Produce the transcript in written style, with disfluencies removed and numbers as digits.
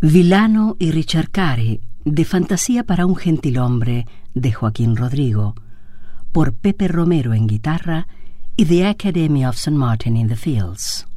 Villano y Ricercari, de Fantasía para un gentilhombre, de Joaquín Rodrigo, por Pepe Romero en guitarra y The Academy of St. Martin in the Fields.